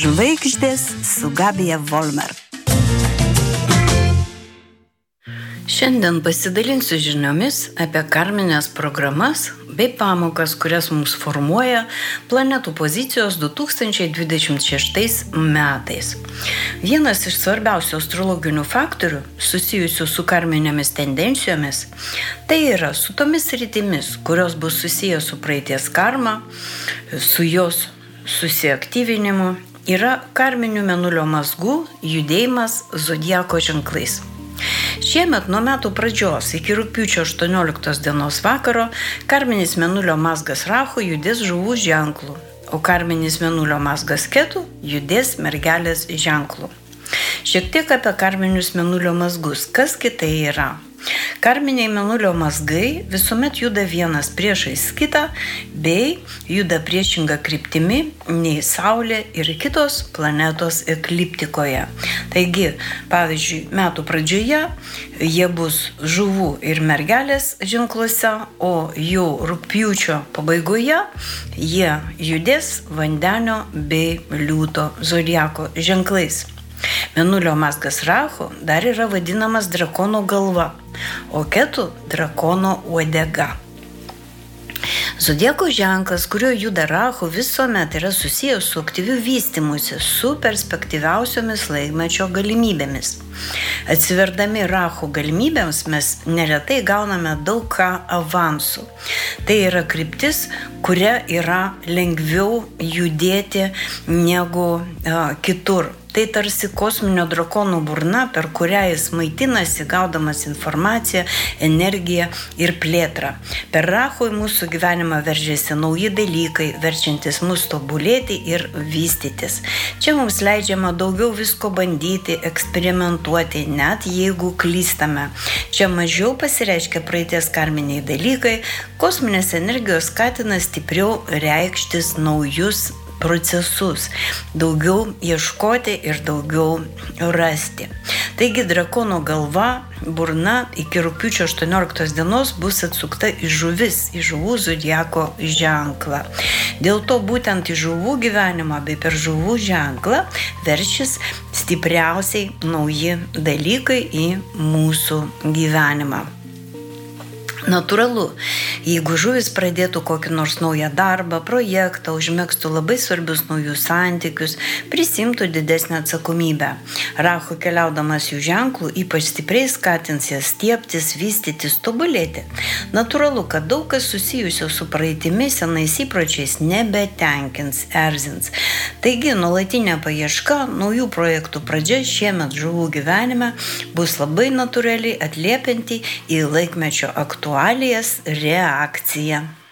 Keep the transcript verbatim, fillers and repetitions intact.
Žvaigždės su Gabija Volmer. Šiandien pasidalinsiu žiniomis apie karmines programas bei pamokas, kurias mums formuoja planetų pozicijos du tūkstančiai dvidešimt šeštais metais. Vienas iš svarbiausių astrologinių faktorių susijusių su karminėmis tendencijomis tai yra su tomis rytimis, kurios bus susijęs su praeities karma, su jos susiaktyvinimu, yra karminių mėnulio mazgų judėjimas zodiako ženklais. Šiemet nuo metų pradžios iki rugpjūčio aštuonioliktos dienos vakaro karminis mėnulio mazgas Rahu judės žuvų ženklų, o karminis mėnulio mazgas Ketu judės mergelės ženklų. Šiek tiek apie karminius mėnulio mazgus. Kas kitai yra? Karminiai mėnulio mazgai visuomet juda vienas priešais kitą bei juda priešinga kryptimi nei Saulė ir kitos planetos ekliptikoje. Taigi, pavyzdžiui, metų pradžioje jie bus žuvų ir mergelės ženkluose, o jau rugpjūčio pabaigoje jie judės vandenio bei liūto zodiako ženklais. Mėnulio mazgas Rahu dar yra vadinamas drakono galva, o Ketu drakono uodega. Zodiako ženklas, kurio juda Rahu, visuomet yra susijęs su aktyviu vystymusi, su perspektyviausiomis laikmečio galimybėmis. Atsiverdami Rahu galimybėms mes neretai gauname daug ką avansų. Tai yra kryptis, kuria yra lengviau judėti negu a, kitur. Tai tarsi kosminio drakono burna, per kurią jis maitinasi, gaudamas informaciją, energiją ir plėtrą. Per Rahu į mūsų gyvenimą veržiasi nauji dalykai, verčiantis mus tobulėti ir vystytis. Čia mums leidžiama daugiau visko bandyti, eksperimentuoti, net jeigu klystame. Čia mažiau pasireiškia praeities karminiai dalykai, kosminės energijos skatina stipriau reikštis naujus procesus, daugiau ieškoti ir daugiau rasti. Taigi drakono galva, burna iki rugpjūčio aštuonioliktos dienos bus atsukta į žuvis, į žuvų zodiako ženklą. Dėl to būtent į žuvų gyvenimą bei per žuvų ženklą veršis stipriausiai nauji dalykai į mūsų gyvenimą. Natūralu, jeigu žuvis pradėtų kokį nors naują darbą, projektą, užmegztų labai svarbius naujus santykius, prisimtų didesnę atsakomybę. Rahu keliaudamas jų ženklų ypač stipriai skatins jas stiebtis, vystytis, tobulėti. Natūralu, kad daug kas susijusio su praeitimi senais įpročiais nebetenkins, erzins. Taigi, nuolatinė paieška, naujų projektų pradžia šiemet žuvų gyvenime bus labai natūraliai atliepianti į laikmečio aktualijas reakcija.